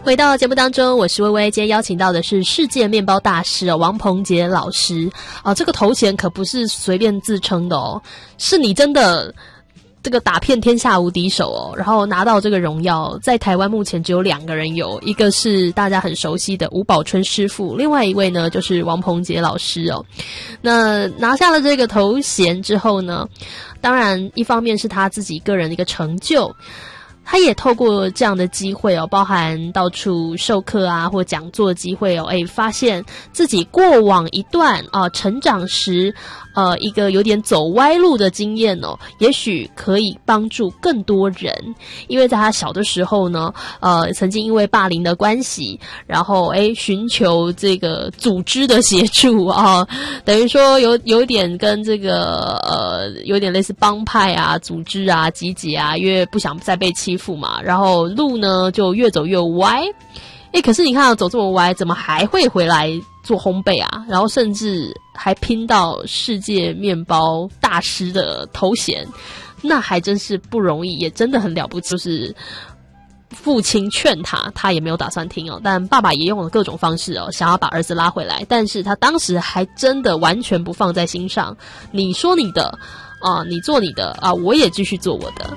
回到节目当中，我是薇薇，今天邀请到的是世界面包大师王鹏杰老师这个头衔可不是随便自称的哦，是你真的这个打遍天下无敌手哦，然后拿到这个荣耀，在台湾目前只有2个人有，一个是大家很熟悉的吴宝春师傅，另外一位呢就是王鹏杰老师哦。那拿下了这个头衔之后呢，当然一方面是他自己个人的一个成就，他也透过这样的机会哦，包含到处授课啊或讲座的机会哦，发现自己过往一段成长时一个有点走歪路的经验哦，也许可以帮助更多人。因为在他小的时候呢，曾经因为霸凌的关系，然后寻求这个组织的协助等于说有点跟这个有点类似帮派啊、组织啊、集结啊，因为不想再被欺负嘛，然后路呢就越走越歪。可是你看走这么歪，怎么还会回来做烘焙啊？然后甚至还拼到世界面包大师的头衔，那还真是不容易，也真的很了不起。就是父亲劝他也没有打算听但爸爸也用了各种方式想要把儿子拉回来，但是他当时还真的完全不放在心上。你说你的你做你的我也继续做我的。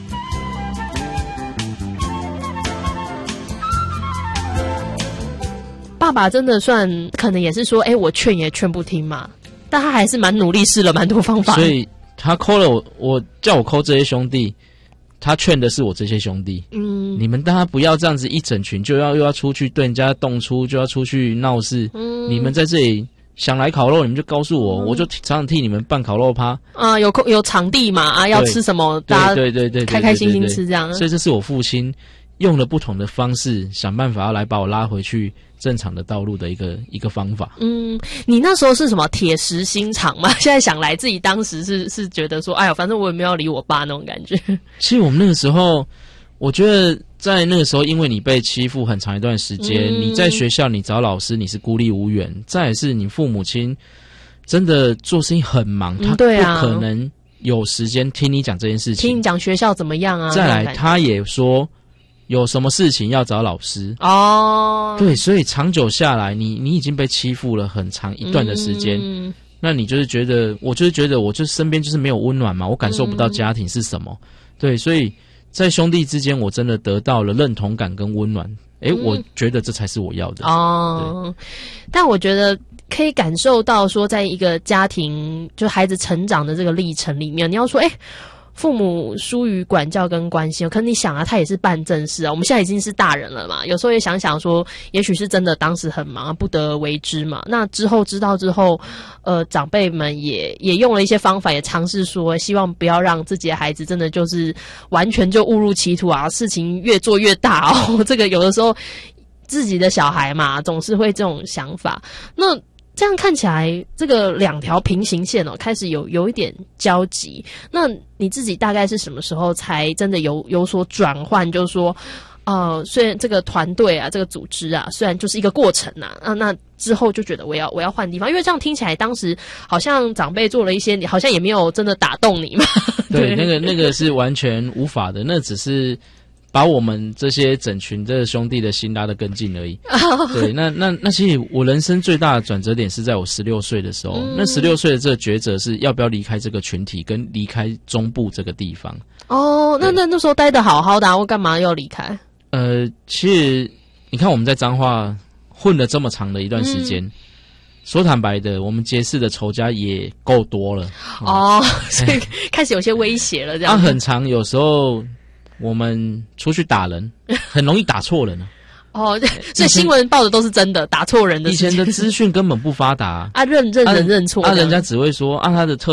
爸爸真的算可能也是说我劝也劝不听嘛，但他还是蛮努力，试了蛮多方法， 所以他抠了我叫我抠这些兄弟，他劝的是我这些兄弟，你们大家不要这样子一整群又要出去对人家动粗，就要出去闹事，你们在这里想来烤肉你们就告诉我，我就常常替你们办烤肉趴有场地嘛要吃什么大家对开开心心吃这样。 所以这是我父亲用了不同的方式想办法要来把我拉回去正常的道路的一个方法。 你那时候是什么铁石心肠吗？现在想来自己当时是觉得说哎呀反正我也没有要理我爸那种感觉。 其实我们那个时候我觉得在那个时候因为你被欺负很长一段时间，你在学校你找老师你是孤立无援，再来是你父母亲真的做事情很忙，他不可能有时间听你讲这件事情， 听你讲学校怎么样啊。 再来他也说有什么事情要找老师对，所以长久下来你已经被欺负了很长一段的时间，那你就是觉得我就身边就是没有温暖嘛，我感受不到家庭是什么对，所以在兄弟之间我真的得到了认同感跟温暖我觉得这才是我要的但我觉得可以感受到说在一个家庭就孩子成长的这个历程里面，你要说父母疏于管教跟关心，可是你想他也是办正事我们现在已经是大人了嘛，有时候也想想说也许是真的当时很忙不得而为之嘛。那之后知道之后长辈们也用了一些方法，也尝试说希望不要让自己的孩子真的就是完全就误入歧途事情越做越大这个有的时候自己的小孩嘛总是会这种想法。那这样看起来这个2条平行线开始有一点交集。那你自己大概是什么时候才真的有所转换，就是说虽然这个团队这个组织虽然就是一个过程那之后就觉得我要换地方，因为这样听起来当时好像长辈做了一些你好像也没有真的打动你嘛对那个是完全无法的，那只是把我们这些整群的兄弟的心拉得更近而已对，那其实我人生最大的转折点是在我16岁的时候那16岁的这个抉择是要不要离开这个群体跟离开中部这个地方那时候待得好好的我干嘛要离开？ 其实你看我们在彰化混了这么长的一段时间说坦白的我们结识的仇家也够多了所以开始有些威胁了这样很长，有时候我们出去打人很容易打错人所以新闻报的都是真的打错人的事情。 以前的资讯根本不发达认人认错人家只会说他的特